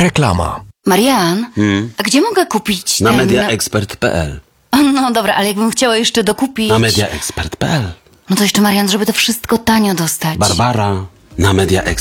Reklama. Marian, a gdzie mogę kupić Na ten... mediaexpert.pl. No dobra, ale jakbym chciała jeszcze dokupić... Na mediaexpert.pl. No to jeszcze, Marian, żeby to wszystko tanio dostać. Barbara na mediaexpert.pl.